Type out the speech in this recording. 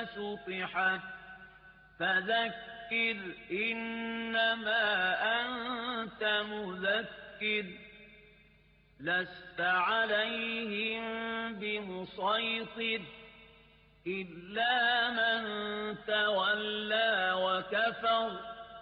إذا سطحت فذكر إنما أنت مذكر لست عليهم بمسيطر إلا من تولى وكفر